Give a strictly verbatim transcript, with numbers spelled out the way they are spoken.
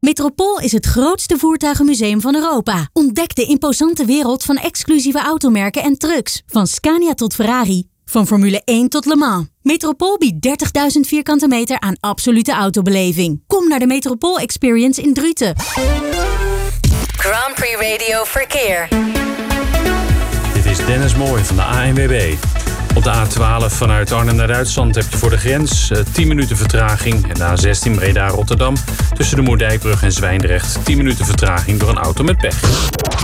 Metropool is het grootste voertuigenmuseum van Europa. Ontdek de imposante wereld van exclusieve automerken en trucks. Van Scania tot Ferrari. Van Formule één tot Le Mans. Metropool biedt dertigduizend vierkante meter aan absolute autobeleving. Kom naar de Metropool Experience in Druten. Grand Prix Radio Verkeer. Dit is Dennis Mooij van de A N W B. Op de A twaalf vanuit Arnhem naar Duitsland heb je voor de grens uh, tien minuten vertraging. En de A zestien Breda-Rotterdam tussen de Moerdijkbrug en Zwijndrecht tien minuten vertraging door een auto met pech.